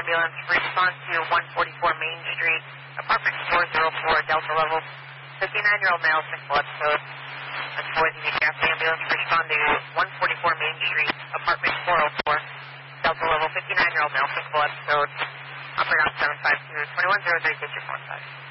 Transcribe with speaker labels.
Speaker 1: ambulance. Respond to 144 Main Street, apartment 404, Delta level. 59-year-old male, simple episode. That's 4 the gas ambulance. Respond to 144 Main Street, apartment 404, Delta level. 59-year-old male, simple episode. Operator 752 2103, digit 45.